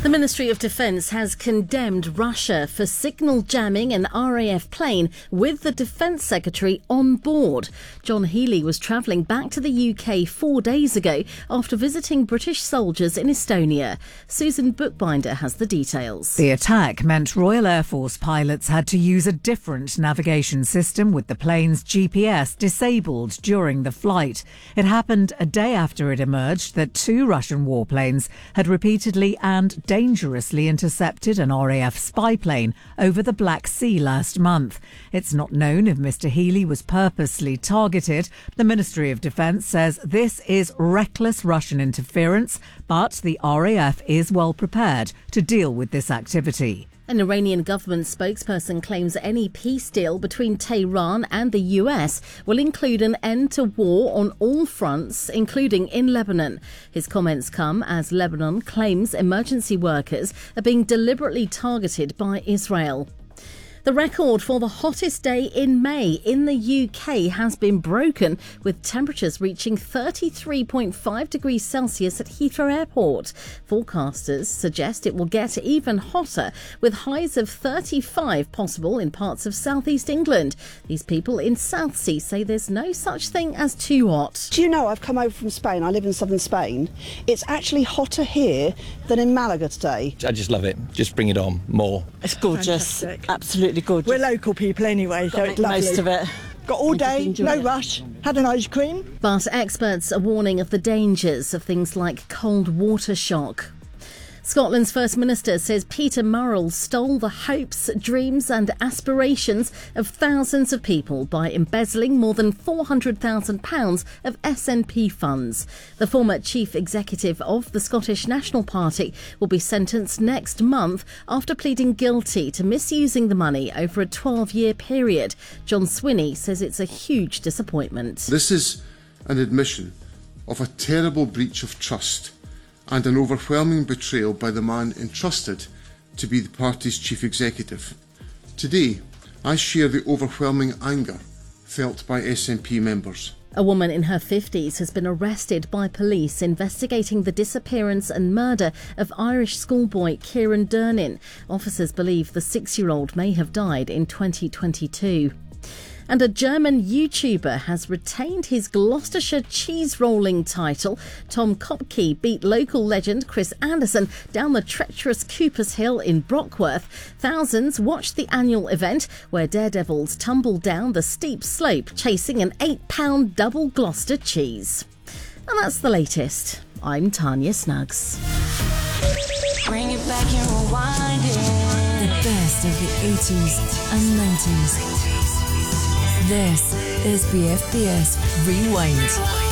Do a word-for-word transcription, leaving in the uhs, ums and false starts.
The Ministry of Defence has condemned Russia for signal jamming an R A F plane with the Defence Secretary on board. John Healey was travelling back to the U K four days ago after visiting British soldiers in Estonia. Susan Bookbinder has the details. The attack meant Royal Air Force pilots had to use a different navigation system with the plane's G P S disabled during the flight. It happened a day after it emerged that two Russian warplanes had repeatedly and dangerously intercepted an R A F spy plane over the Black Sea last month. It's not known if Mr Healey was purposely targeted. The Ministry of Defence says this is reckless Russian interference, but the R A F is well prepared to deal with this activity. An Iranian government spokesperson claims any peace deal between Tehran and the U S will include an end to war on all fronts, including in Lebanon. His comments come as Lebanon claims emergency workers are being deliberately targeted by Israel. The record for the hottest day in May in the U K has been broken, with temperatures reaching thirty-three point five degrees Celsius at Heathrow Airport. Forecasters suggest it will get even hotter, with highs of thirty-five possible in parts of southeast England. These people in Southsea say there's no such thing as too hot. Do you know, I've come over from Spain. I live in southern Spain. It's actually hotter here than in Malaga today. I just love it. Just bring it on more. It's gorgeous. Fantastic. Absolutely gorgeous. We're local people anyway, so it's lovely. Most of it. Got all day, no it. rush, had an ice cream. But experts are warning of the dangers of things like cold water shock. Scotland's First Minister says Peter Murrell stole the hopes, dreams and aspirations of thousands of people by embezzling more than four hundred thousand pounds of S N P funds. The former chief executive of the Scottish National Party will be sentenced next month after pleading guilty to misusing the money over a twelve-year period. John Swinney says it's a huge disappointment. This is an admission of a terrible breach of trust and an overwhelming betrayal by the man entrusted to be the party's chief executive. Today, I share the overwhelming anger felt by S N P members. A woman in her fifties has been arrested by police investigating the disappearance and murder of Irish schoolboy Kieran Durnin. Officers believe the six-year-old may have died in twenty twenty-two. And a German YouTuber has retained his Gloucestershire cheese rolling title. Tom Kopke beat local legend Chris Anderson down the treacherous Cooper's Hill in Brockworth. Thousands watched the annual event where daredevils tumbled down the steep slope chasing an eight-pound double Gloucester cheese. And that's the latest. I'm Tanya Snuggs. Bring it back and rewind it. The best of the eighties and nineties. This is B F B S Rewind.